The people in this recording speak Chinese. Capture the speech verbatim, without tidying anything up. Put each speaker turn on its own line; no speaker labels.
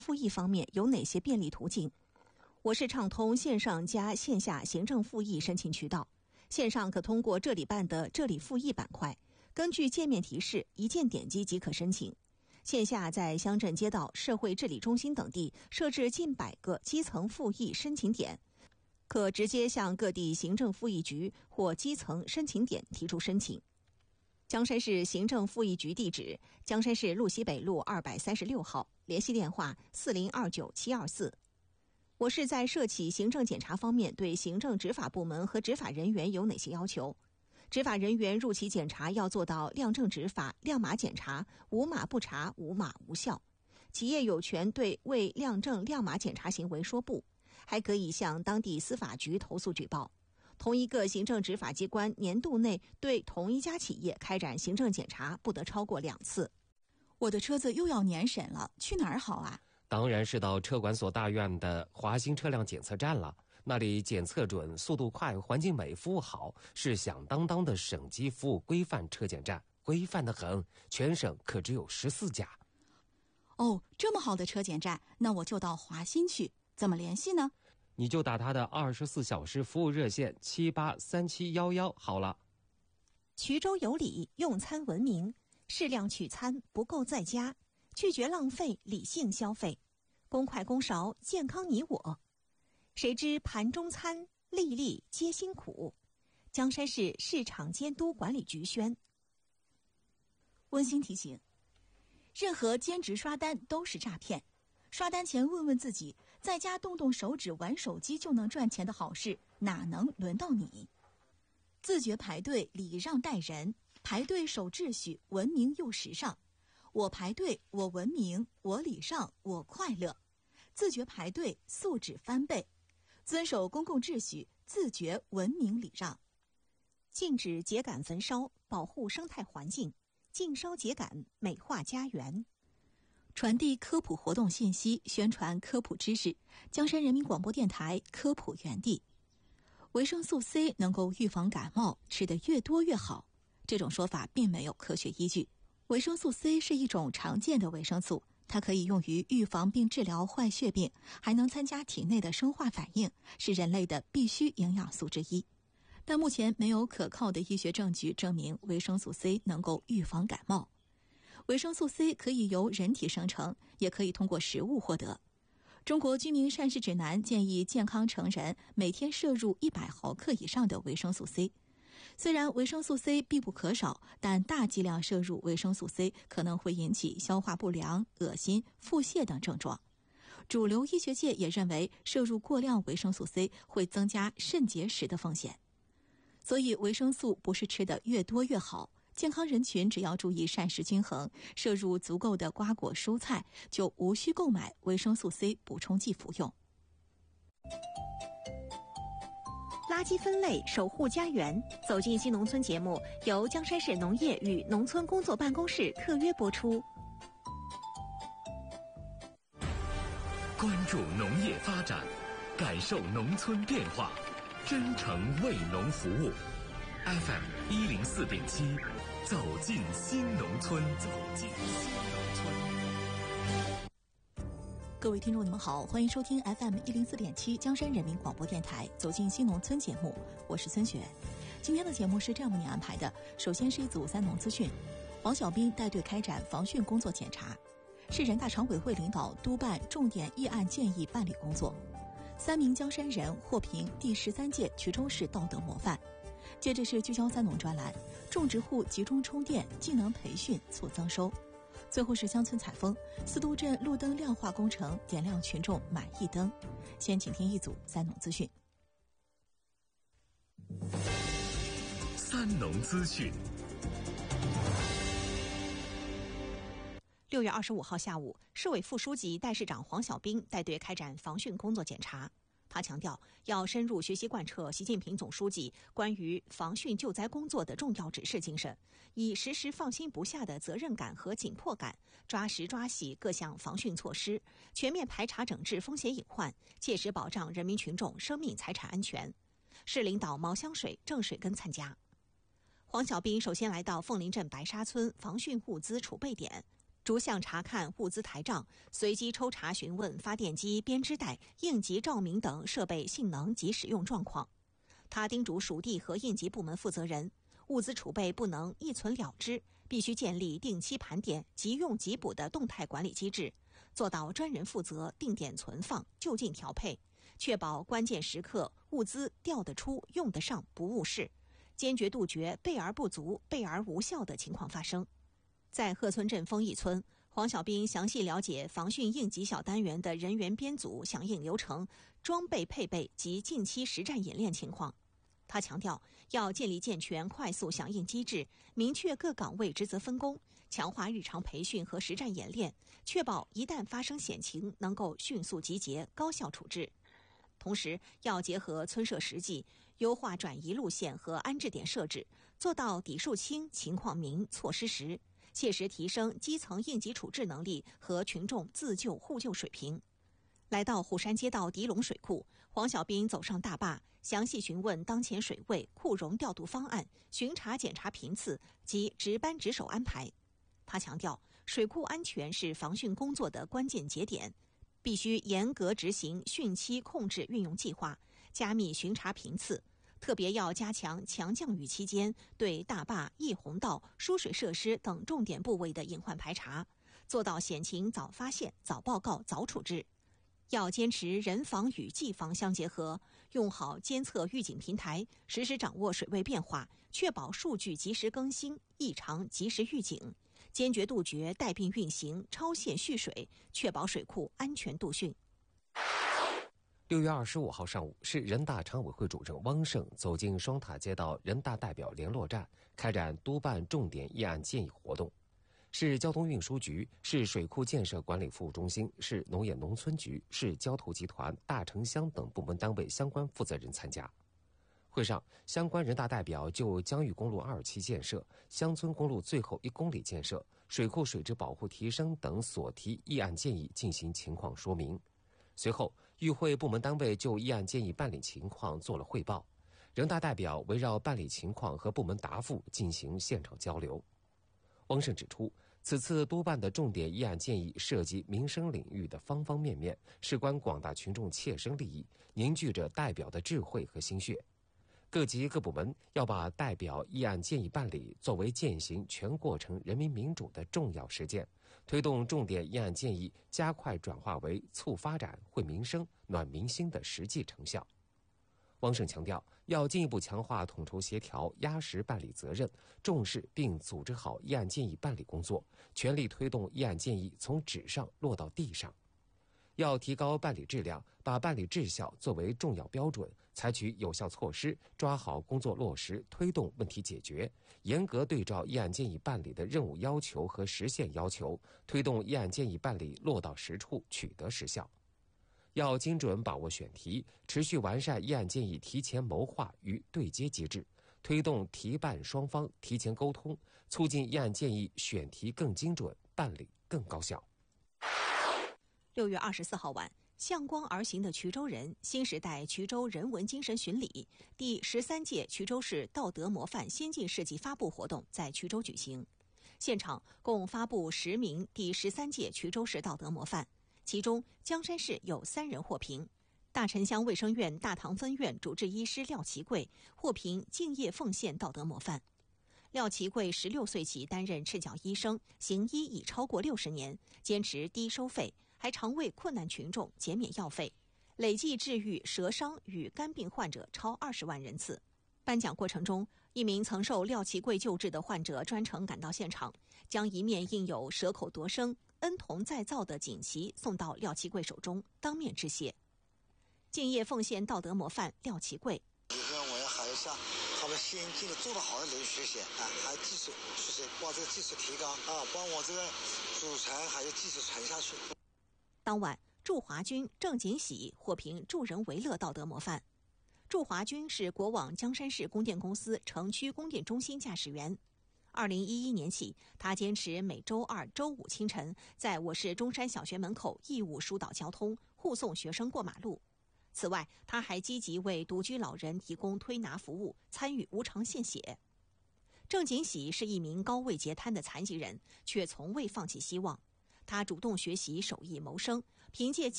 复议方面有哪些便利途径？我市畅通线上加线下行政复议申请渠道。线上可通过这里办的这里复议板块，根据界面提示一键点击即可申请。线下在乡镇街道、社会治理中心等地设置近百个基层复议申请点，可直接向各地行政复议局或基层申请点提出申请。江山市行政复议局地址：江山市路西北路二百三十六号，联系电话四零二九七二四。我市在涉企行政检查方面对行政执法部门和执法人员有哪些要求？执法人员入企检查要做到亮正执法、亮码检查，无码不查，无码无效。企业有权对未亮正亮码检查行为说不，还可以向当地司法局投诉举报。同一个行政执法机关年度内对同一家企业开展行政检查不得超过两次。
我的车子又要年审了，去哪儿好啊？
当然是到车管所大院的华新车辆检测站了，那里检测准、速度快、环境美、服务好，是响当当的省级服务规范车检站，规范得很，全省可只有十四家。
哦，这么好的车检站，那我就到华新去，怎么联系呢？
你就打他的二十四小时服务热线七八三七幺幺好了。
衢州有礼，用餐文明，适量取餐，不够在家，拒绝浪费，理性消费，公筷公勺，健康你我。谁知盘中餐，粒粒皆辛苦。江山市市场监督管理局宣。
温馨提醒：任何兼职刷单都是诈骗。刷单前问问自己，在家动动手指玩手机就能赚钱的好事，哪能轮到你？自觉排队，礼让待人，排队守秩序，文明又时尚。我排队，我文明，我礼让，我快乐。自觉排队，素质翻倍。遵守公共秩序，自觉文明礼让。
禁止秸秆焚烧，保护生态环境，禁烧秸秆，美化家园。
传递科普活动信息，宣传科普知识。江山人民广播电台科普园地。维生素 C 能够预防感冒，吃得越多越好。这种说法并没有科学依据。维生素 C 是一种常见的维生素，它可以用于预防并治疗坏血病，还能参加体内的生化反应，是人类的必需营养素之一。但目前没有可靠的医学证据证明维生素 C 能够预防感冒。维生素 C 可以由人体生成，也可以通过食物获得。中国居民膳食指南建议健康成人每天摄入一百毫克以上的维生素 C。虽然维生素 C 必不可少，但大剂量摄入维生素 C 可能会引起消化不良、恶心、腹泻等症状。主流医学界也认为，摄入过量维生素 C 会增加肾结石的风险。所以维生素不是吃得越多越好，健康人群只要注意膳食均衡，摄入足够的瓜果蔬菜，就无需购买维生素 C 补充剂服用。
垃圾分类，守护家园，走进新农村节目由江山市农业与农村工作办公室特约播出。
关注农业发展，感受农村变化，真诚为农服务。F M 一零四点七，走进新农村，走进新农村。
各位听众，你们好，欢迎收听 F M 一零四点七江山人民广播电台《走进新农村》节目，我是孙雪。今天的节目是这样为您安排的：首先是一组三农资讯，王小兵带队开展防汛工作检查，市人大常委会领导督办重点议案建议办理工作。三名江山人获评第十三届衢州市道德模范。接着是聚焦三农专栏，种植户集中充电，技能培训促增收。最后是乡村采风，四渡镇路灯亮化工程点亮群众满意灯。先请听一组三农资讯。
三农资讯。
六月二十五号下午，市委副书记、代市长黄小兵带队开展防汛工作检查。他强调，要深入学习贯彻习近平总书记关于防汛救灾工作的重要指示精神，以时时放心不下的责任感和紧迫感，抓实抓细各项防汛措施，全面排查整治风险隐患，切实保障人民群众生命财产安全。市领导毛香水、郑水根参加。黄小兵首先来到凤林镇白沙村防汛物资储备点， 逐项查看物资台账，随机抽查询问发电机、编织袋、应急照明等设备性能及使用状况。他叮嘱属地和应急部门负责人，物资储备不能一存了之，必须建立定期盘点、即用即补的动态管理机制，做到专人负责、定点存放、就近调配，确保关键时刻物资调得出、用得上，不误事，坚决杜绝备而不足、备而无效的情况发生。在鹤村镇丰益村，黄小兵详细了解防汛应急小单元的人员编组、响应流程、装备配备及近期实战演练情况。他强调，要建立健全快速响应机制，明确各岗位职责分工，强化日常培训和实战演练，确保一旦发生险情能够迅速集结、高效处置。同时，要结合村社实际，优化转移路线和安置点设置，做到底数轻、情况明、措施实，切实提升基层应急处置能力和群众自救互救水平。来到虎山街道迪龙水库，黄小兵走上大坝，详细询问当前水位、库容调度方案、巡查检查频次及值班值守安排。他强调，水库安全是防汛工作的关键节点，必须严格执行汛期控制运用计划，加密巡查频次，特别要加强强降雨期间对大坝、溢洪道、输水设施等重点部位的隐患排查，做到险情早发现、早报告、早处置。要坚持人防与技防相结合，用好监测预警平台，实时掌握水位变化，确保数据及时更新，异常及时预警，坚决杜绝带病运行、超限蓄水，确保水库安全度汛。
六月二十五号上午，市人大常委会主任汪胜走进双塔街道人大代表联络站，开展督办重点议案建议活动。市交通运输局、市水库建设管理服务中心、市农业农村局、市交投集团、大城乡等部门单位相关负责人参加。会上，相关人大代表就江峪公路二期建设、乡村公路最后一公里建设、水库水质保护提升等所提议案建议进行情况说明。随后，与会部门单位就议案建议办理情况做了汇报，人大代表围绕办理情况和部门答复进行现场交流。汪胜指出，此次督办的重点议案建议涉及民生领域的方方面面，事关广大群众切身利益，凝聚着代表的智慧和心血。各级各部门要把代表议案建议办理作为践行全过程人民民主的重要实践，推动重点议案建议加快转化为促发展、惠民生、暖民心的实际成效。汪胜强调，要进一步强化统筹协调、压实办理责任，重视并组织好议案建议办理工作，全力推动议案建议从纸上落到地上。要提高办理质量，把办理质效作为重要标准，采取有效措施，抓好工作落实，推动问题解决，严格对照议案建议办理的任务要求和实现要求，推动议案建议办理落到实处，取得实效。要精准把握选题，持续完善议案建议提前谋划与对接机制，推动提办双方提前沟通，促进议案建议选题更精准，办理更高效。
六月二十四号晚，向光而行的衢州人新时代衢州人文精神巡礼第十三届衢州市道德模范先进事迹发布活动在衢州举行。现场共发布十名第十三届衢州市道德模范，其中江山市有三人获评。大城乡卫生院大塘分院主治医师廖其贵获评敬业奉献道德模范。廖其贵十六岁起担任赤脚医生，行医已超过六十年，坚持低收费，还常为困难群众减免药费，累计治愈舌伤与肝病患者超二十万人次。颁奖过程中，一名曾受廖其贵救治的患者专程赶到现场，将一面印有蛇口夺生、恩同再造的锦旗送到廖其贵手中，当面致谢。敬业奉献道德模范廖其贵，
以后我要还要向他们先进的做得好的人学习啊，还技术学习，把这个技术提高啊，帮我这个祖传还有技术传下去。
当晚，祝华军、郑锦喜获评助人为乐道德模范。祝华军是国网江山市供电公司城区供电中心驾驶员。二零一一年起，他坚持每周二、周五清晨在我市中山小学门口义务疏导交通，护送学生过马路。此外，他还积极为独居老人提供推拿服务，参与无偿献血。 郑景喜是一名高位截瘫的残疾人，却从未放弃希望。他主动学习手艺谋生，凭借